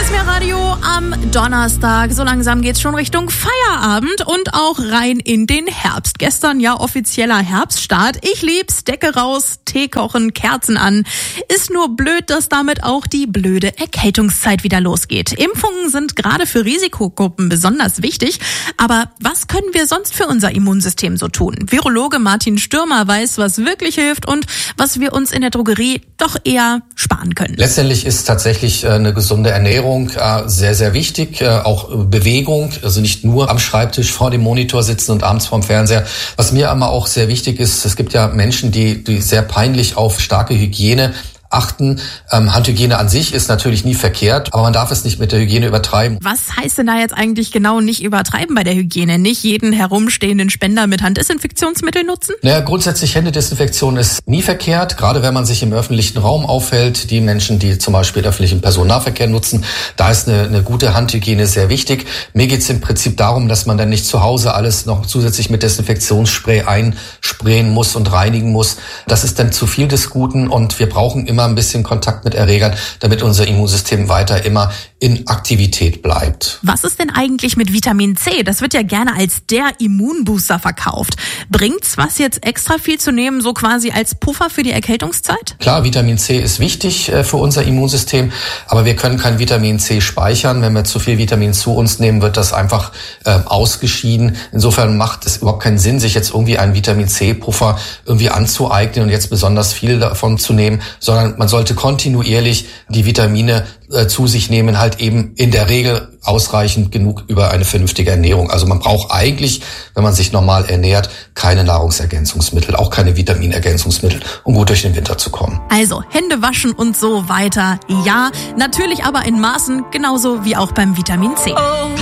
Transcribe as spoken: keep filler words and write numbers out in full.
Radio am Donnerstag. So langsam geht's schon Richtung Feierabend und auch rein in den Herbst. Gestern ja offizieller Herbststart. Ich lieb's, Decke raus, Tee kochen, Kerzen an. Ist nur blöd, dass damit auch die blöde Erkältungszeit wieder losgeht. Impfungen sind gerade für Risikogruppen besonders wichtig. Aber was können wir sonst für unser Immunsystem so tun? Virologe Martin Stürmer weiß, was wirklich hilft und was wir uns in der Drogerie doch eher sparen können. Letztendlich ist tatsächlich eine gesunde Ernährung sehr, sehr wichtig. Auch Bewegung, also nicht nur am Schreibtisch vor dem Monitor sitzen und abends vorm Fernseher. Was mir aber auch sehr wichtig ist, es gibt ja Menschen, die, die sehr peinlich auf starke Hygiene achten. Ähm, Handhygiene an sich ist natürlich nie verkehrt, aber man darf es nicht mit der Hygiene übertreiben. Was heißt denn da jetzt eigentlich genau nicht übertreiben bei der Hygiene? Nicht jeden herumstehenden Spender mit Handdesinfektionsmittel nutzen? Naja, grundsätzlich Händedesinfektion ist nie verkehrt, gerade wenn man sich im öffentlichen Raum aufhält. Die Menschen, die zum Beispiel öffentlichen Personennahverkehr nutzen, da ist eine, eine gute Handhygiene sehr wichtig. Mir geht es im Prinzip darum, dass man dann nicht zu Hause alles noch zusätzlich mit Desinfektionsspray einsprayen muss und reinigen muss. Das ist dann zu viel des Guten und wir brauchen immer ein bisschen Kontakt mit Erregern, damit unser Immunsystem weiter immer in Aktivität bleibt. Was ist denn eigentlich mit Vitamin C? Das wird ja gerne als der Immunbooster verkauft. Bringt's was, jetzt extra viel zu nehmen, so quasi als Puffer für die Erkältungszeit? Klar, Vitamin C ist wichtig äh, für unser Immunsystem, aber wir können kein Vitamin C speichern. Wenn wir zu viel Vitamin zu uns nehmen, wird das einfach äh, ausgeschieden. Insofern macht es überhaupt keinen Sinn, sich jetzt irgendwie einen Vitamin C-Puffer irgendwie anzueignen und jetzt besonders viel davon zu nehmen, sondern man sollte kontinuierlich die Vitamine äh, zu sich nehmen, halt eben in der Regel ausreichend genug über eine vernünftige Ernährung. Also man braucht eigentlich, wenn man sich normal ernährt, keine Nahrungsergänzungsmittel, auch keine Vitaminergänzungsmittel, um gut durch den Winter zu kommen. Also Hände waschen und so weiter, ja, natürlich aber in Maßen, genauso wie auch beim Vitamin C. Oh.